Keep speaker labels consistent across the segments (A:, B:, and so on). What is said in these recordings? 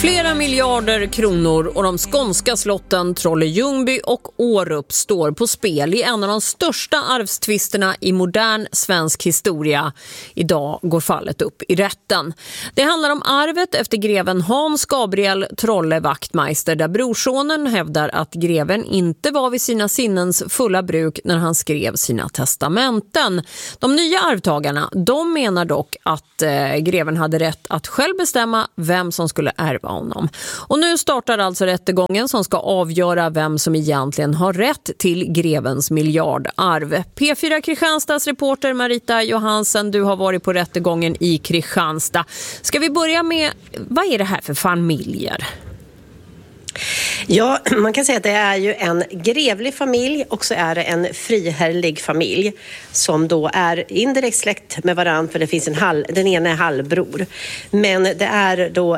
A: Flera miljarder kronor och de skånska slotten Trolle-Ljungby och Årup står på spel i en av de största arvstvisterna i modern svensk historia. Idag går fallet upp i rätten. Det handlar om arvet efter greven Hans Gabriel Trolle Wachtmeister, där brorsonen hävdar att greven inte var vid sina sinnens fulla bruk när han skrev sina testamenten. De nya arvtagarna, de menar dock att greven hade rätt att själv bestämma vem som skulle ärva honom. Och nu startar alltså rättegången som ska avgöra vem som egentligen har rätt till grevens miljardarv. P4 Kristianstads reporter Marita Johansen, du har varit på rättegången i Kristianstad. Ska vi börja med, vad är det här för familjer?
B: Ja, man kan säga att det är ju en grevlig familj och så är det en friherrlig familj som då är indirekt släkt med varandra, för det finns den ena är halvbror. Men det är då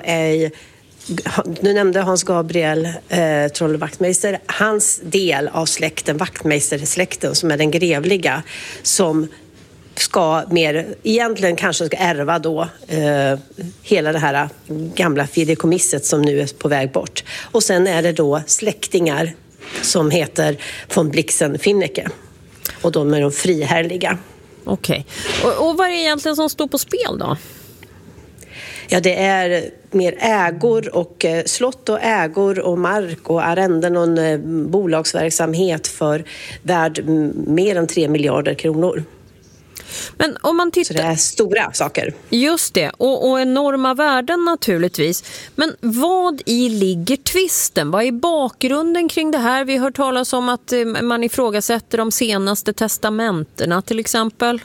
B: nu nämnde Hans Gabriel Trolle Wachtmeister, hans del av släkten, Wachtmeister-släkten, som är den grevliga, som egentligen kanske ska ärva då hela det här gamla fideikommisset som nu är på väg bort. Och sen är det då släktingar som heter von Blixen-Finnecke. Och de är de friherrliga.
A: Okej. Och vad är det egentligen som står på spel då?
B: Ja, det är mer ägor och slott och ägor och mark och arrenden och en bolagsverksamhet för värd mer än 3 miljarder kronor.
A: Men om man tittar...
B: Så det är stora saker.
A: Just det, och enorma värden naturligtvis. Men vad i ligger tvisten? Vad är bakgrunden kring det här? Vi har hört talas om att man ifrågasätter de senaste testamenterna till exempel.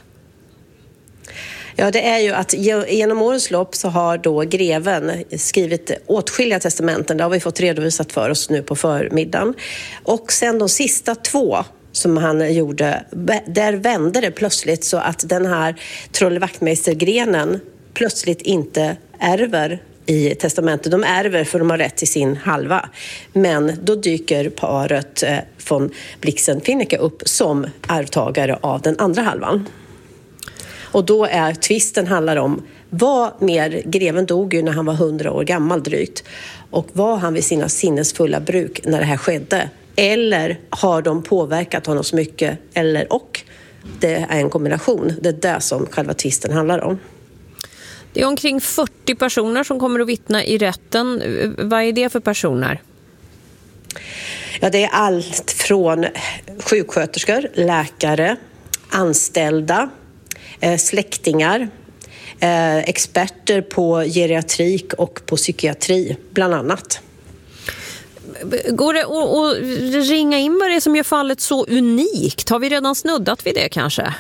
B: Ja, det är ju att genom årens lopp så har då greven skrivit åtskilliga testamenten. Det har vi fått redovisat för oss nu på förmiddagen. Och sen de sista 2 som han gjorde, där vände det plötsligt så att den här Trolle Wachtmeister-grenen plötsligt inte ärver i testamentet. De ärver för de har rätt till sin halva. Men då dyker paret von Blixen-Finnecke upp som arvtagare av den andra halvan. Och då är tvisten handlar om greven dog ju när han var 100 år gammal drygt. Och var han vid sina sinnesfulla bruk när det här skedde? Eller har de påverkat honom så mycket? Och det är en kombination. Det är det som själva tvisten handlar om.
A: Det är omkring 40 personer som kommer att vittna i rätten. Vad är det för personer?
B: Ja, det är allt från sjuksköterskor, läkare, anställda, släktingar, experter på geriatrik och på psykiatri bland annat.
A: Går det att ringa in vad det är som gör fallet så unikt? Har vi redan snuddat vid det kanske?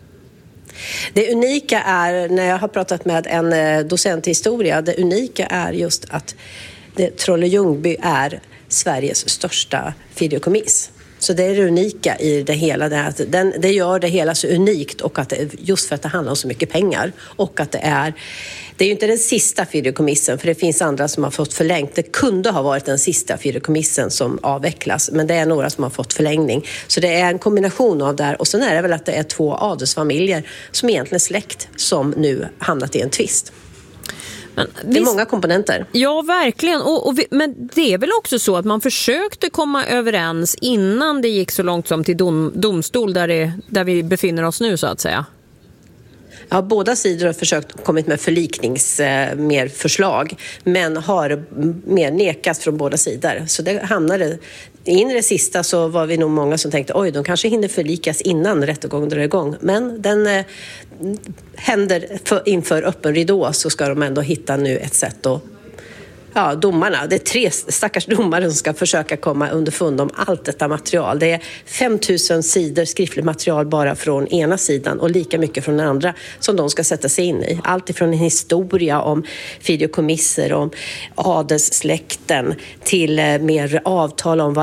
B: Det unika är, när jag har pratat med en docent i historia, det unika är just att Trolle-Ljungby är Sveriges största fideikommiss. Så det är det unika i det hela. Det gör det hela så unikt, och att just för att det handlar om så mycket pengar. Och att det är ju inte den sista fideikommissen, för det finns andra som har fått förlängt. Det kunde ha varit den sista fideikommissen som avvecklas, men det är några som har fått förlängning. Så det är en kombination av det här. Och sen är det väl att det är 2 adelsfamiljer som egentligen är släkt som nu hamnat i en tvist. Det är många komponenter.
A: Ja, verkligen. Men det är väl också så att man försökte komma överens innan det gick så långt som till domstol där vi befinner oss nu så att säga.
B: Ja, båda sidor har försökt kommit med mer förslag, men har mer nekats från båda sidor. Så det hamnade in i det sista, så var vi nog många som tänkte de kanske hinner förlikas innan rättegången drar igång. Men den händer inför öppen ridå, så ska de ändå hitta nu ett sätt att domarna. Det är 3 stackars domare som ska försöka komma underfund om allt detta material. Det är 5000 sidor skriftligt material bara från ena sidan och lika mycket från den andra som de ska sätta sig in i. Allt ifrån en historia om fideikommisser, om adelssläkten till mer avtal om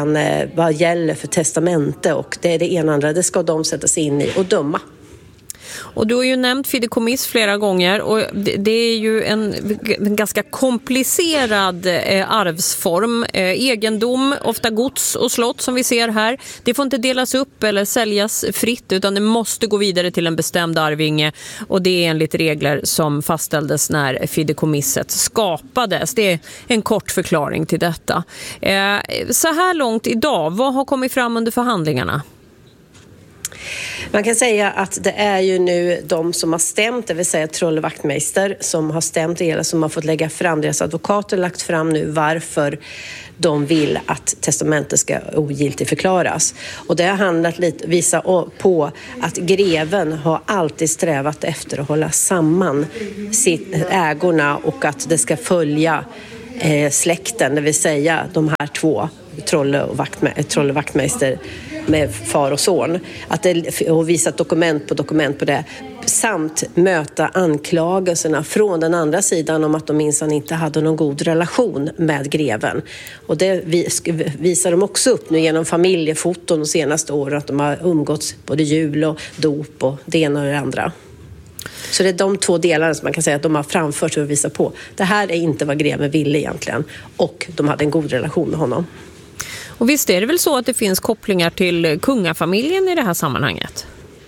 B: vad gäller för testamente, och det är det ena och andra. Det ska de sätta sig in i och döma.
A: Och du har ju nämnt fideikommiss flera gånger och det är ju en ganska komplicerad arvsform. Egendom, ofta gods och slott som vi ser här. Det får inte delas upp eller säljas fritt utan det måste gå vidare till en bestämd arvinge och det är enligt regler som fastställdes när fideikommisset skapades. Det är en kort förklaring till detta. Så här långt idag, vad har kommit fram under förhandlingarna?
B: Man kan säga att det är ju nu de som har stämt, det vill säga Trolle Wachtmeister som har stämt det hela, som har fått lägga fram, deras advokater lagt fram nu varför de vill att testamentet ska ogiltigt förklaras. Och det har handlat lite, visa på att greven har alltid strävat efter att hålla samman ägorna och att det ska följa släkten, det vill säga de här två, Trolle Wachtmeister med far och son, att det har visat dokument på det samt möta anklagelserna från den andra sidan om att de minsann inte hade någon god relation med greven. Och det visar de också upp nu genom familjefoton de senaste åren, att de har umgåtts både jul och dop och det ena och det andra. Så det är de två delarna som man kan säga att de har framfört och visat på. Det här är inte vad greven ville egentligen och de hade en god relation med honom.
A: Och visst är det väl så att det finns kopplingar till kungafamiljen i det här sammanhanget?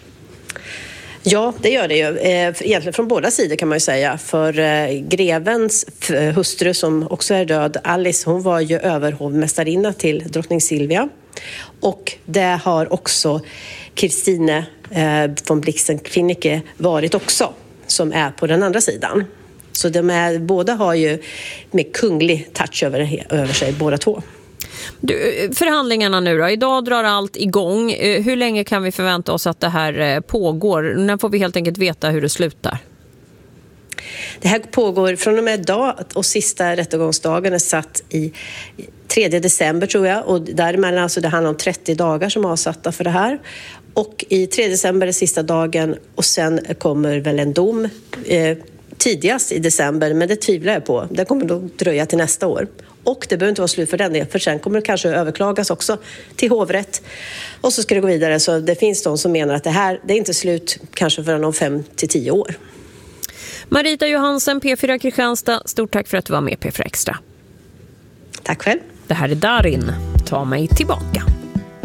B: Ja, det gör det ju. Egentligen från båda sidor kan man ju säga. För grevens hustru som också är död, Alice, hon var ju överhovmästarinna till drottning Silvia. Och det har också Christine von Blixen-Finnicke varit också, som är på den andra sidan. Så båda har ju med kunglig touch över sig, båda två.
A: Förhandlingarna nu då, idag drar allt igång. Hur länge kan vi förvänta oss att det här pågår? När får vi helt enkelt veta hur det slutar?
B: Det här pågår från och med idag och sista rättegångsdagen är satt i 3 december tror jag. Och däremellan, alltså det handlar om 30 dagar som är avsatta för det här. Och i 3 december är sista dagen och sen kommer väl en dom tidigast i december, men det tvivlar jag på. Det kommer då dröja till nästa år. Och det behöver inte vara slut för den delen, för sen kommer det kanske överklagas också till hovrätt. Och så ska det gå vidare, så det finns de som menar att det är inte slut kanske förrän om 5 till 10 år.
A: Marita Johansen, P4 Kristianstad, stort tack för att du var med P4 Extra.
B: Tack själv.
A: Det här är Darin, ta mig tillbaka.